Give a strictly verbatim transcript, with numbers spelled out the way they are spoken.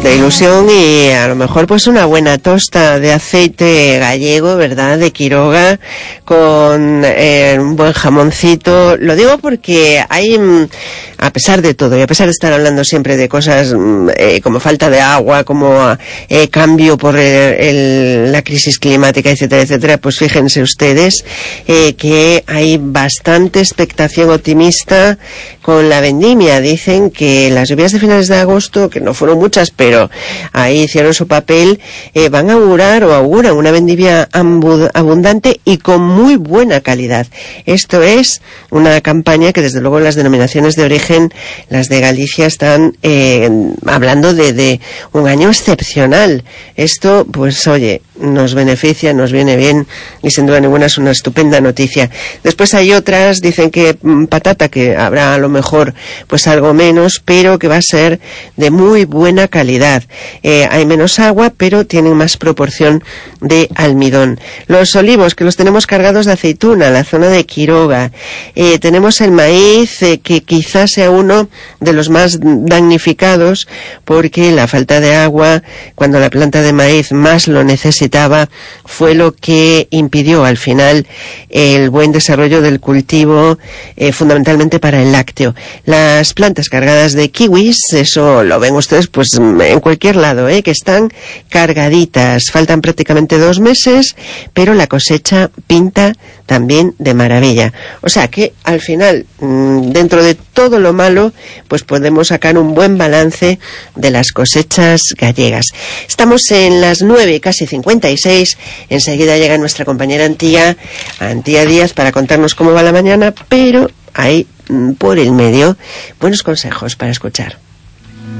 de ilusión y a lo mejor pues una buena tosta de aceite gallego, ¿verdad? De Quiroga, con eh, un buen jamoncito. Lo digo porque hay, a pesar de todo, y a pesar de estar hablando siempre de cosas eh, como falta de agua, como eh, cambio por el, el, la crisis climática, etcétera, etcétera, pues fíjense ustedes eh, que hay bastante expectación optimista con la vendimia. Dicen que las lluvias de finales de agosto, que no fueron muchas, pero ahí hicieron su papel, eh, van a augurar o auguran una vendimia abundante y con muy buena calidad. Esto es una campaña que desde luego las denominaciones de origen, las de Galicia, están eh, hablando de, de un año excepcional. Esto, pues oye, nos beneficia, nos viene bien y sin duda ninguna es una estupenda noticia. Después hay otras, dicen que mmm, patata, que habrá a lo mejor pues algo menos, pero que va a ser de muy buena calidad. Eh, hay menos agua, pero tienen más proporción de almidón. Los olivos, que los tenemos cargados de aceituna, la zona de Quiroga. Eh, tenemos el maíz, eh, que quizás sea uno de los más damnificados, porque la falta de agua, cuando la planta de maíz más lo necesitaba, fue lo que impidió al final el buen desarrollo del cultivo, eh, fundamentalmente para el lácteo. Las plantas cargadas de kiwis, eso lo ven ustedes pues en cualquier lado, eh, que están cargaditas. Faltan prácticamente dos meses, pero la cosecha pinta también de maravilla. O sea que al final, dentro de todo lo malo, pues podemos sacar un buen balance de las cosechas gallegas. Estamos en las nueve, casi cincuenta y seis. Enseguida llega nuestra compañera Antía, Antía Díaz, para contarnos cómo va la mañana, pero hay por el medio buenos consejos para escuchar.